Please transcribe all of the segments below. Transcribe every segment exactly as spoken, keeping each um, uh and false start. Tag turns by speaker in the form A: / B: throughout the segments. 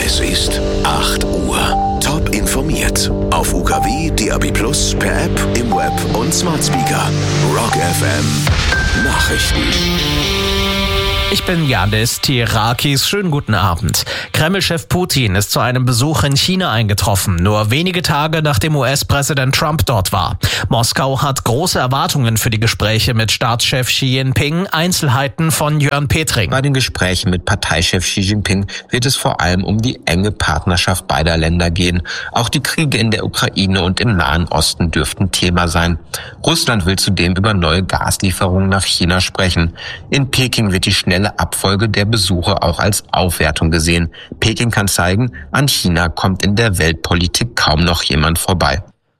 A: Es ist acht Uhr. Top informiert. Auf U K W, D A B Plus, per App, im Web und Smart Speaker. Rock F M. Nachrichten.
B: Ich bin Janis Tirakis. Schönen guten Abend. Kreml-Chef Putin ist zu einem Besuch in China eingetroffen, nur wenige Tage nachdem U S-Präsident Trump dort war. Moskau hat große Erwartungen für die Gespräche mit Staatschef Xi Jinping. Einzelheiten von Jörn Petring.
C: Bei den Gesprächen mit Parteichef Xi Jinping wird es vor allem um die enge Partnerschaft beider Länder gehen. Auch die Kriege in der Ukraine und im Nahen Osten dürften Thema sein. Russland will zudem über neue Gaslieferungen nach China sprechen. In Peking wird die schnelle Abfolge der Besuche auch als Aufwertung gesehen. Peking kann zeigen, an China kommt in der Weltpolitik kaum noch jemand vorbei.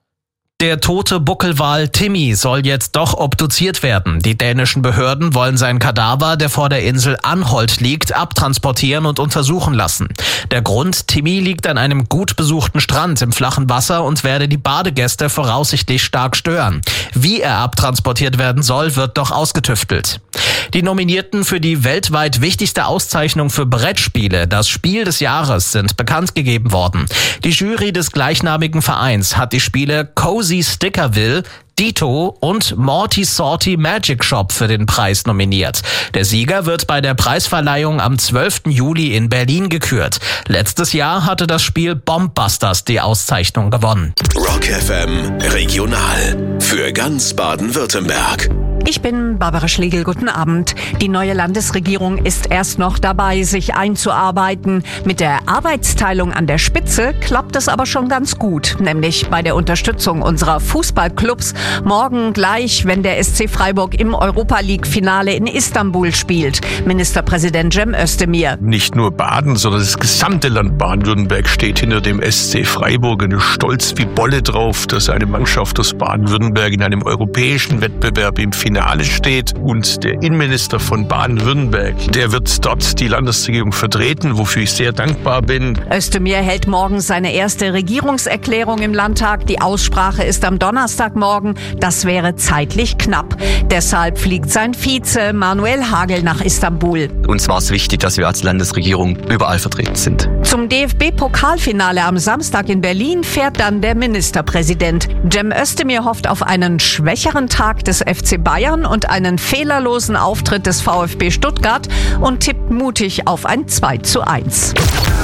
B: Der tote Buckelwal Timmy soll jetzt doch obduziert werden. Die dänischen Behörden wollen seinen Kadaver, der vor der Insel Anholt liegt, abtransportieren und untersuchen lassen. Der Grund: Timmy liegt an einem gut besuchten Strand im flachen Wasser und werde die Badegäste voraussichtlich stark stören. Wie er abtransportiert werden soll, wird noch ausgetüftelt. Die Nominierten für die weltweit wichtigste Auszeichnung für Brettspiele, das Spiel des Jahres, sind bekannt gegeben worden. Die Jury des gleichnamigen Vereins hat die Spiele Cozy Stickerville, Dito und Morty Sorty Magic Shop für den Preis nominiert. Der Sieger wird bei der Preisverleihung am zwölften Juli in Berlin gekürt. Letztes Jahr hatte das Spiel Bombbusters die Auszeichnung gewonnen.
A: Rock F M Regional für ganz Baden-Württemberg.
D: Ich bin Barbara Schlegel, guten Abend. Die neue Landesregierung ist erst noch dabei, sich einzuarbeiten. Mit der Arbeitsteilung an der Spitze klappt es aber schon ganz gut, nämlich bei der Unterstützung unserer Fußballclubs. Morgen gleich, wenn der S C Freiburg im Europa-League-Finale in Istanbul spielt. Ministerpräsident Cem Özdemir.
E: Nicht nur Baden, sondern das gesamte Land Baden-Württemberg steht hinter dem S C Freiburg und ist stolz wie Bolle drauf, dass eine Mannschaft aus Baden-Württemberg in einem europäischen Wettbewerb im Finale steht. Und der Innenminister von Baden-Württemberg, der wird dort die Landesregierung vertreten, wofür ich sehr dankbar bin.
D: Özdemir hält morgen seine erste Regierungserklärung im Landtag. Die Aussprache ist am Donnerstagmorgen. Das wäre zeitlich knapp. Deshalb fliegt sein Vize Manuel Hagel nach Istanbul.
F: Uns war es wichtig, dass wir als Landesregierung überall vertreten sind.
D: Zum D F B-Pokalfinale am Samstag in Berlin fährt dann der Ministerpräsident. Cem Özdemir hofft auf einen schwächeren Tag des F C Bayern und einen fehlerlosen Auftritt des VfB Stuttgart und tippt mutig auf ein zwei zu eins.